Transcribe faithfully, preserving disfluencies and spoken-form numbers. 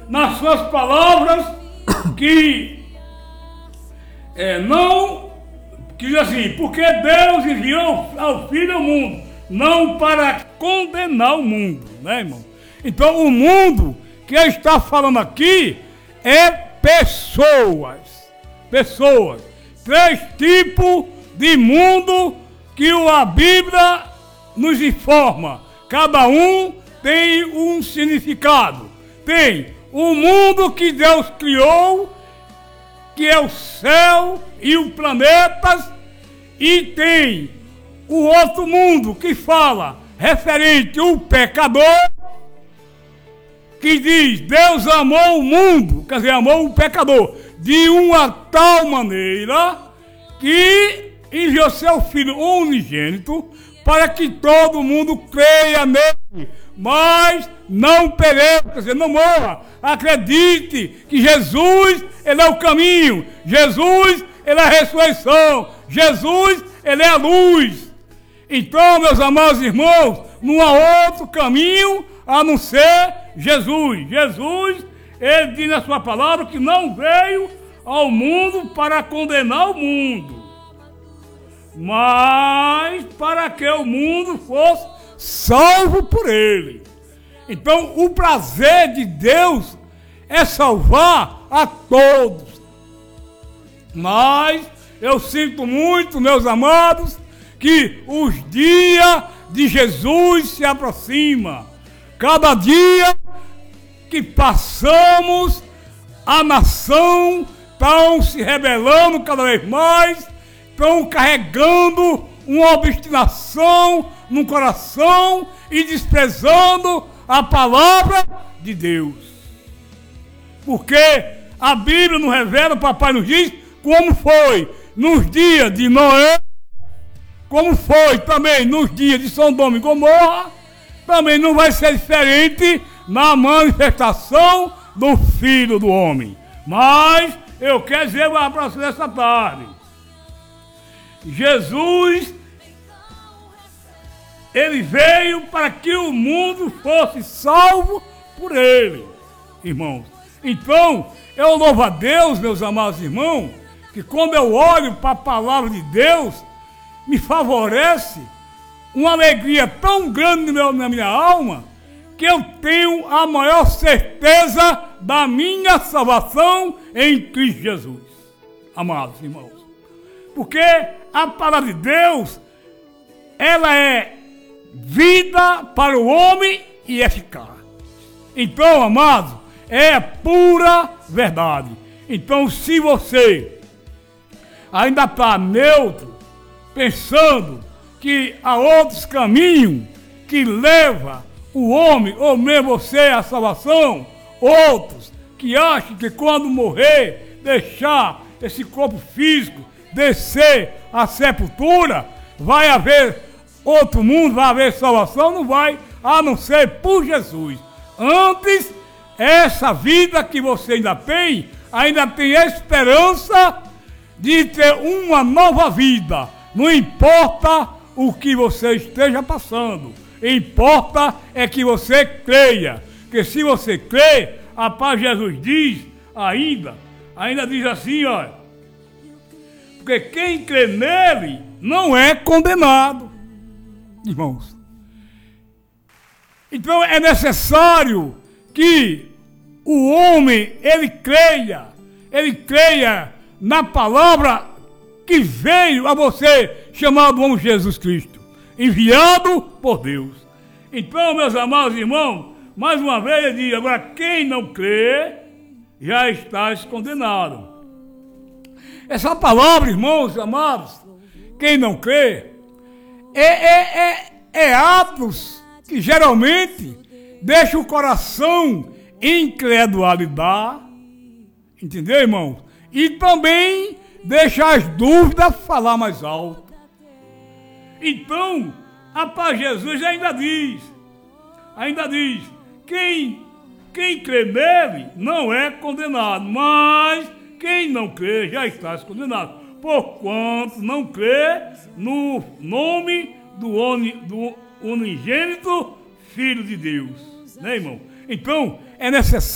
nas suas palavras que é, não, que diz assim, porque Deus enviou ao Filho ao mundo, não para condenar o mundo, né, irmão? Então o mundo que ele está falando aqui é pessoas, pessoas, três tipos de mundo que a Bíblia nos informa. Cada um tem um significado. Tem o mundo que Deus criou, que é o céu e os planetas, e tem o outro mundo que fala referente ao pecador, que diz, Deus amou o mundo, quer dizer, amou o pecador, de uma tal maneira que enviou seu Filho unigênito para que todo mundo creia nele, mas não pereça, quer dizer, não morra. Acredite que Jesus, ele é o caminho, Jesus, ele é a ressurreição, Jesus, ele é a luz. Então, meus amados irmãos, não há outro caminho a não ser Jesus. Jesus, ele diz na sua palavra que não veio ao mundo para condenar o mundo, mas para que o mundo fosse salvo por ele. Então, o prazer de Deus é salvar a todos. Mas eu sinto muito, meus amados, que os dias de Jesus se aproximam. Cada dia que passamos, a nação está se rebelando cada vez mais, estão carregando uma obstinação no coração e desprezando a palavra de Deus. Porque a Bíblia nos revela, o papai nos diz, como foi nos dias de Noé, como foi também nos dias de Sodoma e Gomorra, também não vai ser diferente na manifestação do Filho do Homem. Mas eu quero dizer para você essa tarde, Jesus, ele veio para que o mundo fosse salvo por ele, irmãos. Então, eu louvo a Deus, meus amados irmãos, que quando eu olho para a palavra de Deus, me favorece uma alegria tão grande no meu, na minha alma, que eu tenho a maior certeza da minha salvação em Cristo Jesus, amados irmãos. Porque a palavra de Deus, ela é vida para o homem e eficaz. Então, amados, é pura verdade. Então, se você ainda está neutro, pensando que há outros caminhos que levam o homem, ou mesmo você, à salvação, outros que acham que quando morrer, deixar esse corpo físico, descer à sepultura, vai haver outro mundo, vai haver salvação, não vai, a não ser por Jesus. Antes, essa vida que você ainda tem, ainda tem esperança de ter uma nova vida. Não importa o que você esteja passando, importa é que você creia. Porque se você crê, a paz de Jesus diz ainda, ainda diz assim, olha, porque quem crê nele não é condenado, irmãos. Então é necessário que o homem, ele creia, ele creia na palavra que veio a você, chamado homem Jesus Cristo, enviado por Deus. Então, meus amados irmãos, mais uma vez eu digo, agora quem não crê, já está condenado. Essa palavra, irmãos amados, quem não crê, é, é, é, é atos que geralmente deixam o coração em incredulidade, entendeu, irmão? E também deixa as dúvidas falar mais alto. Então, a paz de Jesus ainda diz, ainda diz, quem, quem crê nele não é condenado, mas quem não crê já está condenado, porquanto não crê no nome do, oni, do unigênito Filho de Deus, né, irmão? Então, é necessário